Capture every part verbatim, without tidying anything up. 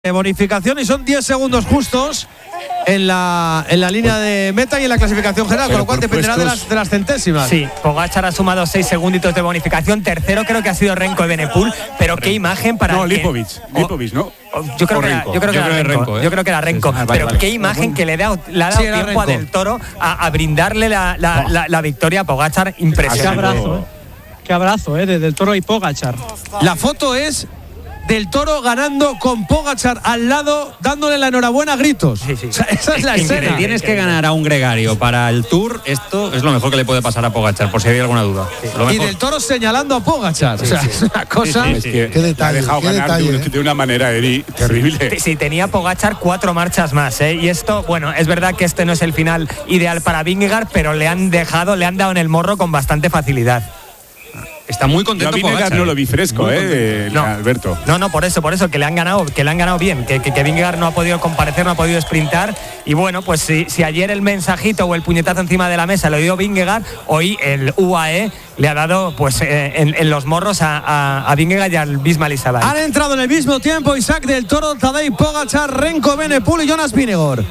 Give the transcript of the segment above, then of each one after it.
de bonificación y son diez segundos justos en la, en la línea de meta y en la clasificación general, Pero con lo cual dependerá de las, de las centésimas. Sí, Pogačar ha sumado seis segunditos de bonificación. Tercero creo que ha sido Remco Evenepoel, pero qué imagen para No, que, Lipovic, Lipovic, ¿no? Yo creo, que era, yo creo que yo era creo Remco, Renko, ¿eh? yo creo que era Remco, Ah, vale, pero vale. qué imagen que le, da, le ha dado Sí, era tiempo a Renko. Del Toro a, a brindarle la, la, la, la victoria a Pogačar. Qué Impresionante. abrazo, ¿eh? Qué abrazo, ¿eh? De Del Toro y Pogačar. La foto es Del Toro ganando con Pogačar al lado, dándole la enhorabuena a gritos. Sí, sí. O sea, esa es la Increíble. escena. Tienes que ganar a un gregario para el Tour. Esto es lo mejor que le puede pasar a Pogačar, por si hay alguna duda. Lo Y mejor. Del Toro señalando a Pogačar. O sea, es una cosa. Es que Qué detalle, le ha dejado qué ganar detalle, de, una, ¿eh? de una manera, Eri, terrible. Sí, tenía Pogačar cuatro marchas más, ¿eh? Y esto, bueno, es verdad que este no es el final ideal para Vingegaard, pero le han dejado, le han dado en el morro con bastante facilidad. Está muy Yo a contento Vingegaard Pogačar. no lo vi fresco, Muy eh, No. Alberto. No, no, por eso, por eso, que le han ganado, que le han ganado bien, que, que, que Vingegaard no ha podido comparecer, no ha podido sprintar. Y bueno, pues si, si ayer el mensajito o el puñetazo encima de la mesa lo dio Vingegaard, hoy el U A E le ha dado pues eh, en, en los morros a, a, a Vingegaard y al Bismal Isabel. Han entrado en el mismo tiempo Isaac Del Toro, Tadej Pogačar, Remco Evenepoel y Jonas Vingegaard.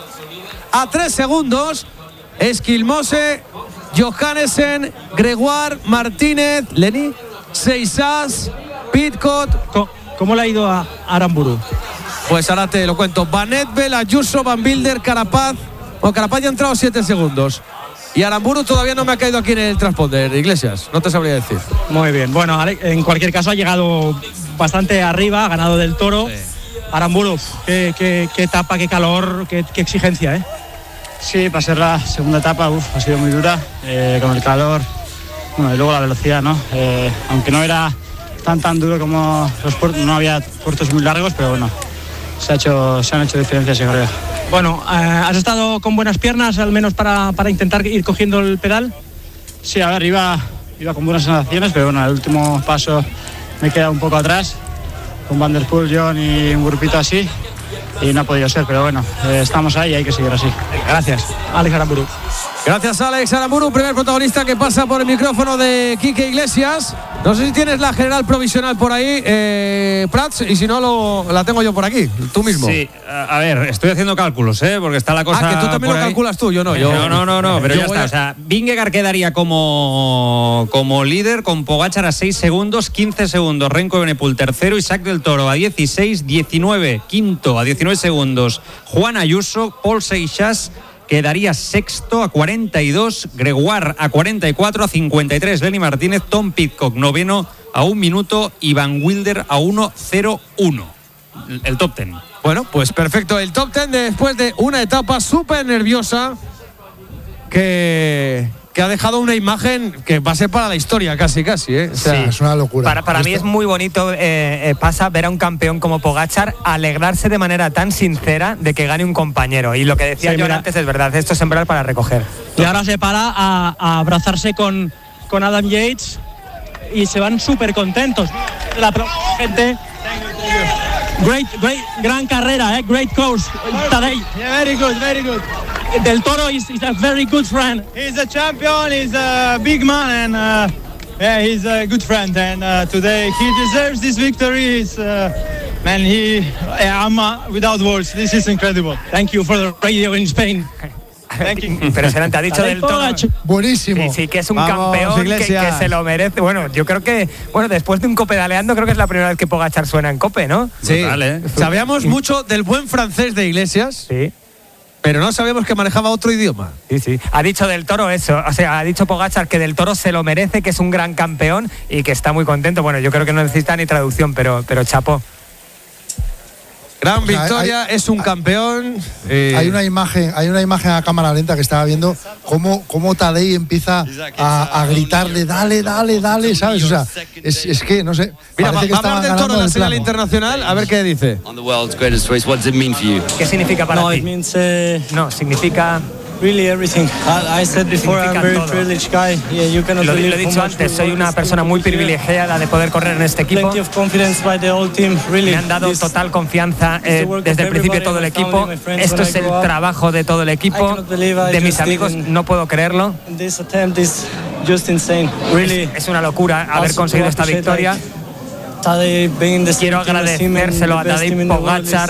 A tres segundos, Esquilmose, Johannesen, Gregoire, Martínez, Lenny, Seixas, Pidcock. Co- ¿Cómo le ha ido a Aramburu? Pues ahora te lo cuento. Van Etbel, Ayuso, Van Bilder, Carapaz. Bueno, Carapaz ya ha entrado siete segundos. Y Aramburu todavía no me ha caído aquí en el transponder, Iglesias. No te sabría decir. Muy bien. Bueno, Ale- en cualquier caso ha llegado bastante arriba, ha ganado Del Toro. Aramburu, qué, qué, qué etapa, qué calor, qué, qué exigencia, ¿eh? Sí, para ser la segunda etapa uf, ha sido muy dura, eh, con el calor, bueno, y luego la velocidad, ¿no? Eh, aunque no era tan tan duro como los puertos, no había puertos muy largos, pero bueno, se, ha hecho, se han hecho diferencias, yo creo. Bueno, eh, ¿has estado con buenas piernas, al menos para, para intentar ir cogiendo el pedal? Sí, a ver, iba, iba con buenas sensaciones, pero bueno, el último paso me he quedado un poco atrás, con Van der Poel, John y un grupito así, y no ha podido ser, pero bueno, eh, estamos ahí y hay que seguir así. Gracias, Alex Aramburu. Gracias, Alex Aramburu, primer protagonista que pasa por el micrófono de Quique Iglesias. No sé si tienes la general provisional por ahí, eh, Prats, y si no, lo, la tengo yo por aquí, tú mismo. Sí, a a ver, estoy haciendo cálculos, ¿eh? Porque está la cosa. Ah, que tú también por lo ahí. calculas tú, yo no. Yo, No, no, no, no, pero yo ya voy está. a- O sea, Vingegaard quedaría como, como líder con Pogačar a seis segundos, quince segundos. Remco Evenepoel tercero, Isaac Del Toro a dieciséis, diecinueve, quinto a diecinueve segundos. Juan Ayuso, Paul Seixas quedaría sexto a cuarenta y dos, Gregoire a cuarenta y cuatro, a cincuenta y tres, Lenny Martínez, Tom Pidcock noveno a un minuto y Van Wilder a uno cero uno. El, el top ten. Bueno, pues perfecto. El top ten después de una etapa súper nerviosa que, que ha dejado una imagen que va a ser para la historia casi, casi. ¿eh? O sea, Sí. Es una locura. Para, para mí Esto- es muy bonito, eh, eh, pasa ver a un campeón como Pogačar alegrarse de manera tan sincera de que gane un compañero. Y lo que decía Sí, yo mira. antes es verdad, esto es sembrar para recoger. Y ahora se para a, a abrazarse con, con Adam Yates y se van súper contentos. La pro- gente. Great, great, gran carrera, eh? Great course. Tadej. Yeah, very good, very good. Del Toro is, is a very good friend. He's a champion, he's a big man, and uh, yeah, he's a good friend. And uh, today he deserves this victory. It's, uh, man, he, yeah, I'm uh, without words. This is incredible. Thank you for the radio in Spain. Thank you. Impresionante, ha dicho Tadej Del Toro. Pogačar. Buenísimo. Sí, sí, que es un Vamos, campeón que, Iglesias. que se lo merece. Bueno, yo creo que, bueno, después de un copedaleando, creo que es la primera vez que Pogačar suena en cope, ¿no? sí. Brutal, ¿eh? Sabíamos mucho del buen francés de Iglesias, Sí. pero no sabíamos que manejaba otro idioma. Sí, sí. Ha dicho Del Toro eso, o sea, ha dicho Pogačar que Del Toro se lo merece, que es un gran campeón y que está muy contento. Bueno, yo creo que no necesita ni traducción, pero, pero chapó. Gran O sea, victoria, hay- es un campeón. eh, Hay una imagen, hay una imagen a cámara lenta que estaba viendo cómo, cómo Tadej empieza a, a gritarle, dale, dale, dale, ¿sabes? O sea, es, es que, no sé, Mira, va, parece que va a hablar estaban del Toro ganando en la el señal plano. internacional, a ver qué dice. On the world's greatest race, what does it mean for you? ¿Qué significa para No, ti? it means uh, No, significa, really everything. I, I said before, I'm a very Significa todo. privileged guy. Yeah, you cannot lo, lo believe he how dicho much antes, we soy work una as persona muy people here. privilegiada de poder correr en este equipo. Plenty of confidence by the whole team. Really, Me han dado This- total confianza the eh, work desde el of principio everybody, todo el my equipo. family, my friends, Esto when es I el grow up. trabajo de todo el I equipo, cannot believe I de mis just amigos, didn't- no puedo creerlo. This attempt is just insane. Really, Es una locura haber Also, conseguido esta appreciate, victoria. Tadej being the Quiero team, the team and agradecérselo a the best Tadej team in the world Pogačar,